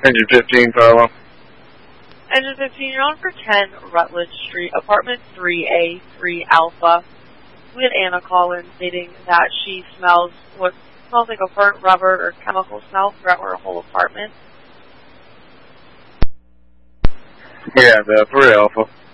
Engine 15, Philo. Engine 15, you're on for 10 Rutledge Street, apartment 3A, 3 Alpha. We had Anna call in stating that she smells what smells like a burnt rubber or chemical smell throughout her whole apartment. Yeah, the 3 Alpha.